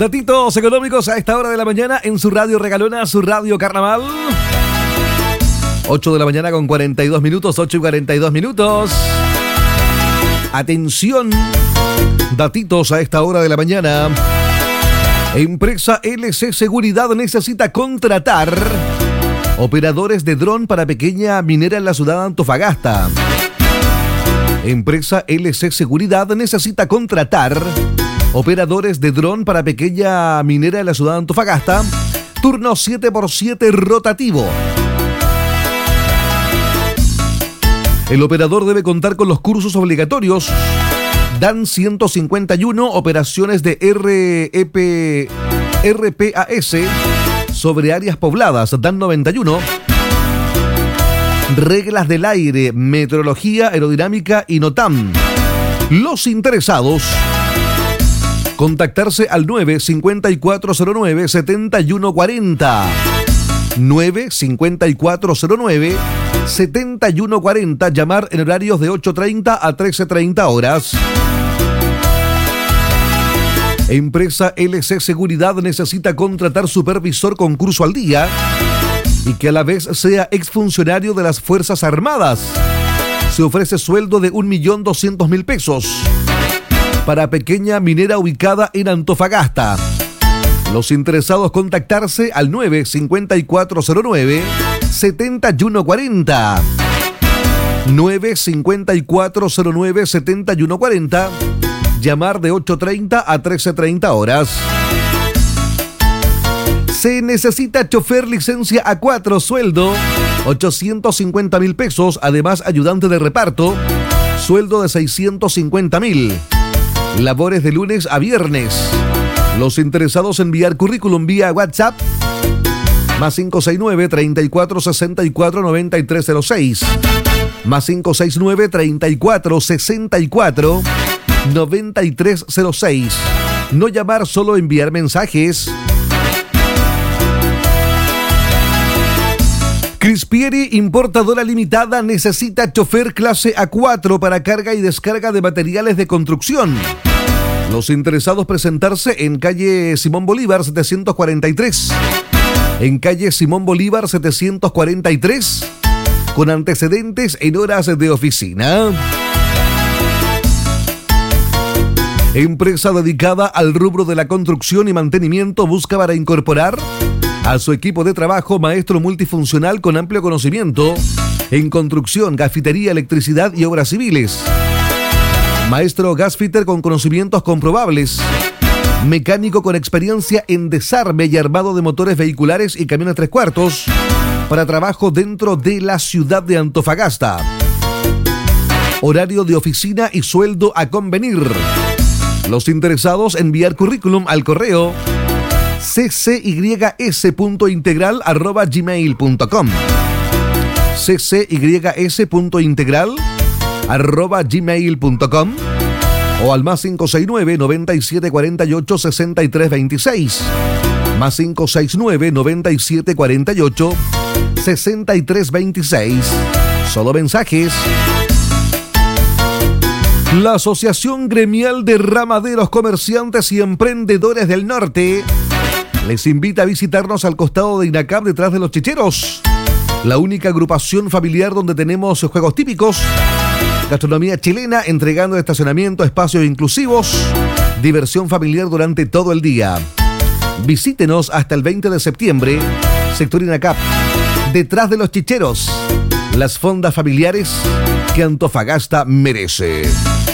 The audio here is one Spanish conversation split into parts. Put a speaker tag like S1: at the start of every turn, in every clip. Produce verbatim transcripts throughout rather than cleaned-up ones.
S1: Datitos económicos a esta hora de la mañana en su radio regalona, su radio carnaval. ocho de la mañana con cuarenta y dos minutos, ocho y cuarenta y dos minutos. Atención, datitos a esta hora de la mañana. Empresa L C Seguridad necesita contratar operadores de dron para pequeña minera en la ciudad de Antofagasta. Empresa L C Seguridad necesita contratar operadores de dron para pequeña minera en la ciudad de Antofagasta. Turno siete por siete rotativo. El operador debe contar con los cursos obligatorios. Dan ciento cincuenta y uno operaciones de R E P, R P A S sobre áreas pobladas. Dan noventa y uno. Reglas del aire, meteorología, aerodinámica y NOTAM. Los interesados, contactarse al nueve cinco cuatro cero nueve siete uno cuatro cero. nueve cinco cuatro cero nueve siete uno cuatro cero. Llamar en horarios de ocho treinta a trece treinta horas. Empresa L C Seguridad necesita contratar supervisor con curso al día y que a la vez sea exfuncionario de las Fuerzas Armadas. Se ofrece sueldo de un millón doscientos mil pesos para pequeña minera ubicada en Antofagasta. Los interesados contactarse al nueve cinco cuatro cero nueve siete uno cuatro cero. nueve cinco cuatro cero nueve siete uno cuatro cero. Llamar de ocho treinta a trece treinta horas. Se necesita chofer licencia A cuatro, sueldo ochocientos cincuenta mil pesos, además ayudante de reparto, sueldo de seiscientos cincuenta mil. Labores de lunes a viernes. Los interesados enviar currículum vía WhatsApp más cinco seis nueve, treinta y cuatro, sesenta y cuatro, noventa y tres cero seis, más cinco seis nueve, treinta y cuatro, sesenta y cuatro, noventa y tres cero seis. No llamar, solo enviar mensajes. Crispieri, importadora limitada, necesita chofer clase A cuatro para carga y descarga de materiales de construcción. Los interesados presentarse en calle Simón Bolívar setecientos cuarenta y tres. En calle Simón Bolívar setecientos cuarenta y tres, con antecedentes en horas de oficina. Empresa dedicada al rubro de la construcción y mantenimiento busca para incorporar a su equipo de trabajo maestro multifuncional con amplio conocimiento en construcción, gasfitería, electricidad y obras civiles. Maestro gasfitter con conocimientos comprobables. Mecánico con experiencia en desarme y armado de motores vehiculares y camiones tres cuartos para trabajo dentro de la ciudad de Antofagasta. Horario de oficina y sueldo a convenir. Los interesados enviar currículum al correo c c y s punto integral arroba gmail punto com. c c y s punto integral arroba gmail punto com o al más cinco seis nueve, noventa y siete cuarenta y ocho, sesenta y tres veintiséis, más cinco seis nueve, noventa y siete cuarenta y ocho, sesenta y tres veintiséis. Solo mensajes. La Asociación Gremial de Ramaderos, Comerciantes y Emprendedores del Norte les invita a visitarnos al costado de INACAP, detrás de los chicheros. La única agrupación familiar donde tenemos juegos típicos, gastronomía chilena, entregando estacionamiento, espacios inclusivos, diversión familiar durante todo el día. Visítenos hasta el veinte de septiembre, sector INACAP, detrás de los chicheros, las fondas familiares que Antofagasta merece.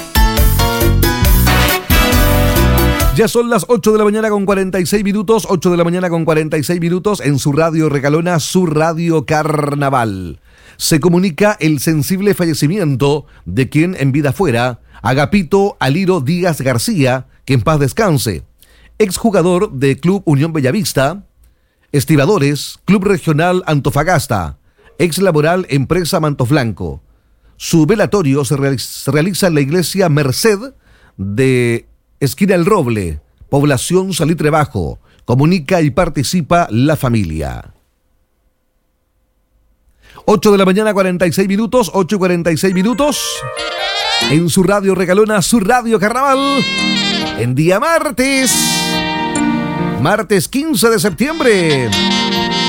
S1: Ya son las ocho de la mañana con cuarenta y seis minutos, ocho de la mañana con cuarenta y seis minutos en su radio regalona, su radio carnaval. Se comunica el sensible fallecimiento de quien en vida fuera, Agapito Aliro Díaz García, que en paz descanse. Exjugador de Club Unión Bellavista, estibadores, Club Regional Antofagasta, ex laboral Empresa Mantoflanco. Su velatorio se, realiza, se realiza en la iglesia Merced de Esquina El Roble, población Salitre Bajo. Comunica y participa la familia. ocho de la mañana, cuarenta y seis minutos, ocho y cuarenta y seis minutos. En su radio regalona, su radio carnaval. En día martes. Martes quince de septiembre.